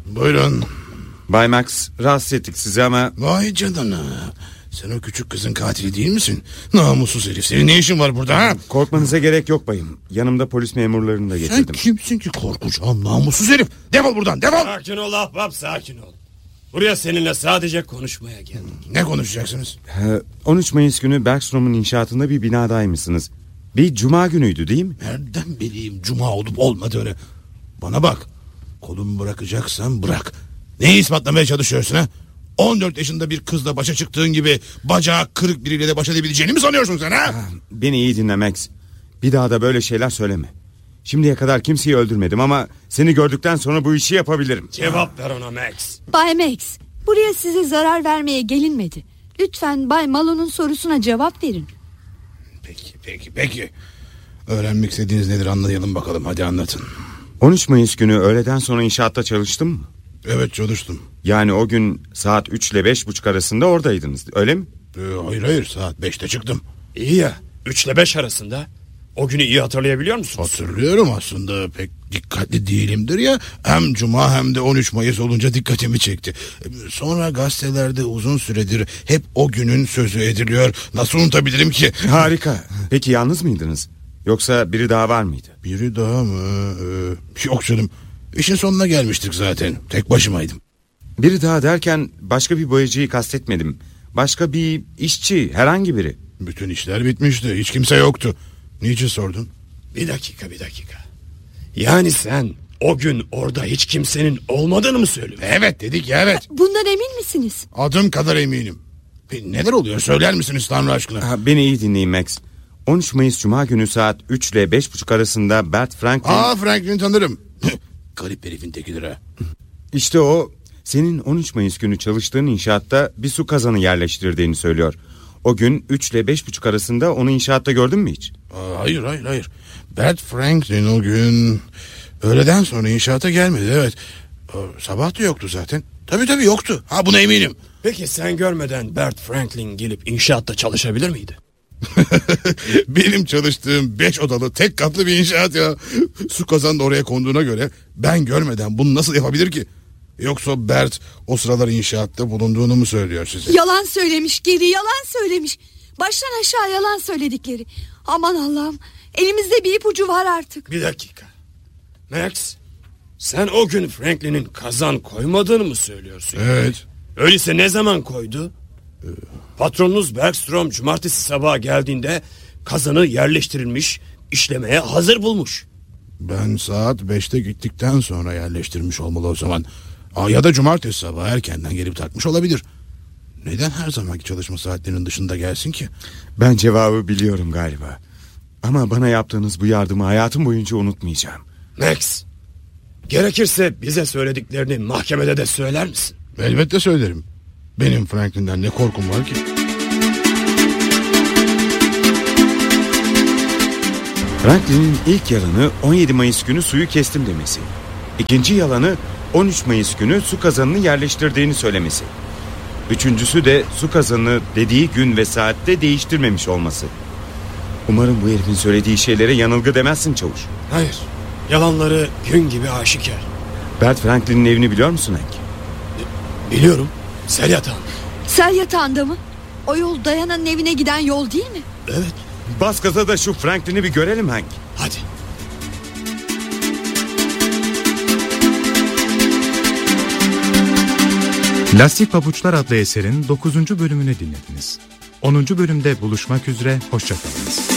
Buyurun. Bay Max, rahatsız ettik sizi ama... Vay canına. Sen o küçük kızın katili değil misin? Namussuz herif, senin ne işin var burada ha? Korkmanıza gerek yok bayım. Yanımda polis memurlarını da getirdim. Sen kimsin ki korkacağım, namussuz herif? Defol buradan, defol. Sakin ol ahbap, sakin ol. Buraya seninle sadece konuşmaya geldim. Ne konuşacaksınız? 13 Mayıs günü Bergstrom'un inşaatında bir binadaymışsınız. Bir cuma günüydü değil mi? Nereden bileyim cuma olup olmadığını? Bana bak, kolumu bırakacaksan bırak. Neyi ispatlamaya çalışıyorsun ha? 14 yaşında bir kızla başa çıktığın gibi bacağı kırık biriyle de baş edebileceğini mi sanıyorsun sen ha? Beni iyi dinle Max. Bir daha da böyle şeyler söyleme. Şimdiye kadar kimseyi öldürmedim ama seni gördükten sonra bu işi yapabilirim. Cevap ver ona Max. Bay Max, buraya size zarar vermeye gelinmedi. Lütfen Bay Malo'nun sorusuna cevap verin. Peki. Öğrenmek istediğiniz nedir, anlayalım bakalım, hadi anlatın. 13 Mayıs günü öğleden sonra inşaatta çalıştın mı? Evet, çalıştım. Yani o gün saat 3 ile 5.30 arasında oradaydınız, öyle mi? Hayır, saat 5'te çıktım. İyi ya, 3 ile 5 arasında. O günü iyi hatırlayabiliyor musunuz? Hatırlıyorum, aslında pek dikkatli değilimdir ya. Hem cuma hem de 13 Mayıs olunca dikkatimi çekti. Sonra gazetelerde uzun süredir hep o günün sözü ediliyor. Nasıl unutabilirim ki? Harika. Peki yalnız mıydınız? Yoksa biri daha var mıydı? Biri daha mı? Yok canım. İşin sonuna gelmiştik zaten. Tek başımaydım. Biri daha derken başka bir boyacıyı kastetmedim. Başka bir işçi, herhangi biri. Bütün işler bitmişti. Hiç kimse yoktu. Niçin sordun? Bir dakika. Yani sen o gün orada hiç kimsenin olmadığını mı söylüyorsun? Evet dedik ya, evet. Bundan emin misiniz? Adım kadar eminim. Neler oluyor, söyler misiniz Tanrı aşkına? Beni iyi dinleyin Max. 13 Mayıs Cuma günü saat 3 ile 5.30 arasında Bert Franklin... Franklin tanırım. Garip herifin tekidir ha. İşte o, senin 13 Mayıs günü çalıştığın inşaatta bir su kazanı yerleştirdiğini söylüyor. O gün 3 ile 5.30 arasında onu inşaatta gördün mü hiç? Hayır. Bert Franklin o gün öğleden sonra inşaata gelmedi, evet. Sabah da yoktu zaten. Tabii yoktu. Buna eminim. Peki sen görmeden Bert Franklin gelip inşaatta çalışabilir miydi? Benim çalıştığım 5 odalı tek katlı bir inşaat ya. Su kazanı da oraya konduğuna göre ben görmeden bunu nasıl yapabilir ki? Yoksa Bert o sıralar inşaatta bulunduğunu mu söylüyor size? Yalan söylemiş Geri, yalan söylemiş. Baştan aşağı yalan söyledikleri. Aman Allah'ım, elimizde bir ipucu var artık. Bir dakika. Max, sen o gün Franklin'in kazan koymadığını mı söylüyorsun? Evet. Öyleyse ne zaman koydu? Patronunuz Bergstrom cumartesi sabahı geldiğinde kazanı yerleştirilmiş, işlemeye hazır bulmuş. Ben saat 5'te gittikten sonra yerleştirmiş olmalı o zaman. Ya da cumartesi sabahı erkenden gelip takmış olabilir. Neden her zamanki çalışma saatlerinin dışında gelsin ki? Ben cevabı biliyorum galiba. Ama bana yaptığınız bu yardımı hayatım boyunca unutmayacağım. Max, gerekirse bize söylediklerini mahkemede de söyler misin? Elbette söylerim. Benim Franklin'den ne korkum var ki? Franklin'in ilk yalanı 17 Mayıs günü suyu kestim demesi. İkinci yalanı 13 Mayıs günü su kazanını yerleştirdiğini söylemesi. Üçüncüsü de su kazanını dediği gün ve saatte değiştirmemiş olması. Umarım bu herifin söylediği şeylere yanılgı demezsin çavuş. Hayır, yalanları gün gibi aşikar. Bert Franklin'in evini biliyor musun Hank? Biliyorum, sel yatağında. Sel yatağında mı? O yol Dayana'nın evine giden yol değil mi? Evet. Bas gaza da şu Franklin'i bir görelim Hank. Hadi. Lastik Pabuçlar adlı eserin 9. bölümünü dinlediniz. 10. bölümde buluşmak üzere, hoşça kalınız.